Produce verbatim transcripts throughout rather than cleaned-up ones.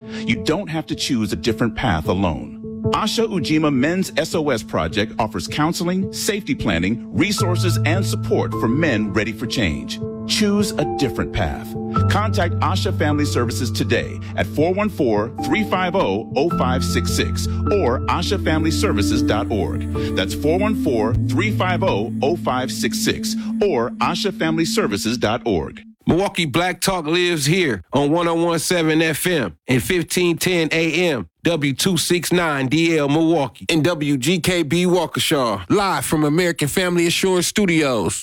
You don't have to choose a different path alone. Asha Ujima Men's S O S Project offers counseling, safety planning, resources, and support for men ready for change. Choose a different path. Contact Asha Family Services today at four one four, three five zero, zero five six six or asha family services dot org. That's four one four, three five zero, zero five six six or asha family services dot org. Milwaukee Black Talk lives here on one oh one point seven F M and fifteen ten A M, W two sixty-nine D L Milwaukee, and W G K B Waukesha, live from American Family Assurance Studios.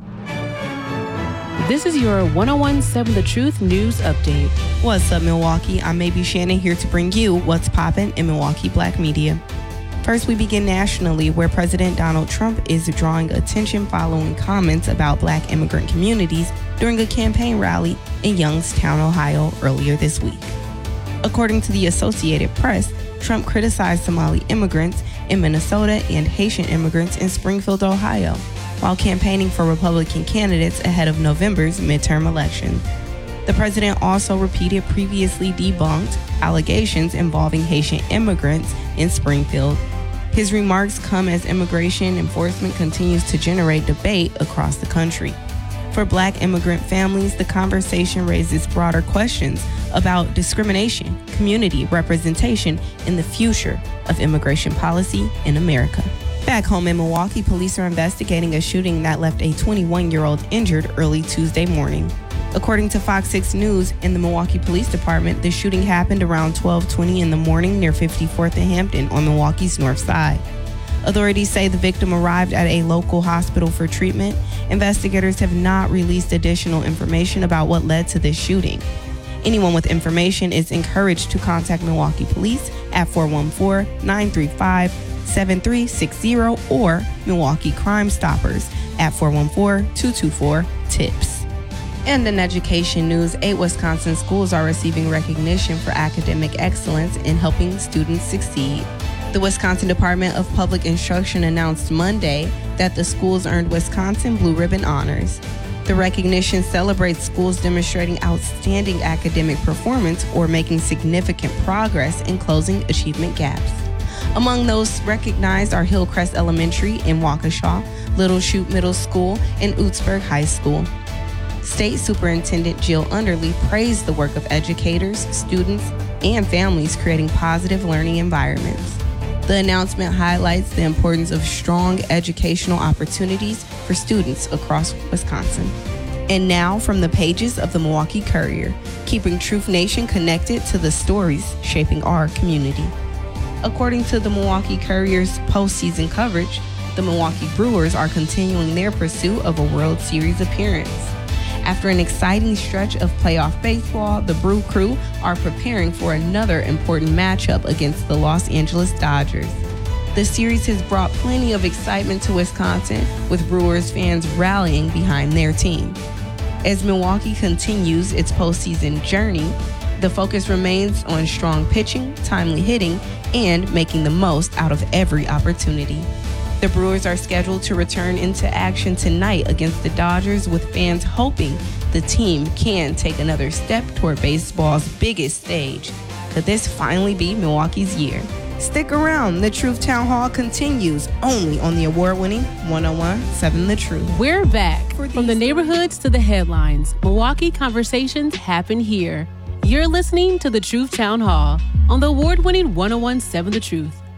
This is your one oh one point seven The Truth News Update. What's up, Milwaukee? I'm Maybe Shannon here to bring you what's poppin' in Milwaukee Black media. First, we begin nationally, where President Donald Trump is drawing attention following comments about Black immigrant communities during a campaign rally in Youngstown, Ohio, earlier this week. According to the Associated Press, Trump criticized Somali immigrants in Minnesota and Haitian immigrants in Springfield, Ohio, while campaigning for Republican candidates ahead of November's midterm election. The president also repeated previously debunked allegations involving Haitian immigrants in Springfield. His remarks come as immigration enforcement continues to generate debate across the country. For Black immigrant families, the conversation raises broader questions about discrimination, community representation, and the future of immigration policy in America. Back home in Milwaukee, police are investigating a shooting that left a twenty-one-year-old injured early Tuesday morning. According to Fox six News and the Milwaukee Police Department, the shooting happened around twelve twenty in the morning near fifty-fourth and Hampton on Milwaukee's north side. Authorities say the victim arrived at a local hospital for treatment. Investigators have not released additional information about what led to this shooting. Anyone with information is encouraged to contact Milwaukee Police at four one four, nine three five, seven three six zero or Milwaukee Crime Stoppers at four one four, two two four, T I P S. And in education news, eight Wisconsin schools are receiving recognition for academic excellence in helping students succeed. The Wisconsin Department of Public Instruction announced Monday that the schools earned Wisconsin Blue Ribbon honors. The recognition celebrates schools demonstrating outstanding academic performance or making significant progress in closing achievement gaps. Among those recognized are Hillcrest Elementary in Waukesha, Little Chute Middle School, and Ootsburg High School. State Superintendent Jill Underly praised the work of educators, students, and families creating positive learning environments. The announcement highlights the importance of strong educational opportunities for students across Wisconsin. And now from the pages of the Milwaukee Courier, keeping Truth Nation connected to the stories shaping our community. According to the Milwaukee Courier's postseason coverage, the Milwaukee Brewers are continuing their pursuit of a World Series appearance. After an exciting stretch of playoff baseball, the Brew Crew are preparing for another important matchup against the Los Angeles Dodgers. The series has brought plenty of excitement to Wisconsin, with Brewers fans rallying behind their team. As Milwaukee continues its postseason journey, the focus remains on strong pitching, timely hitting, and making the most out of every opportunity. The Brewers are scheduled to return into action tonight against the Dodgers, with fans hoping the team can take another step toward baseball's biggest stage. Could this finally be Milwaukee's year? Stick around. The Truth Town Hall continues only on the award-winning one oh one point seven The Truth. We're back. From the neighborhoods to the headlines, Milwaukee conversations happen here. You're listening to the Truth Town Hall on the award-winning one oh one point seven The Truth.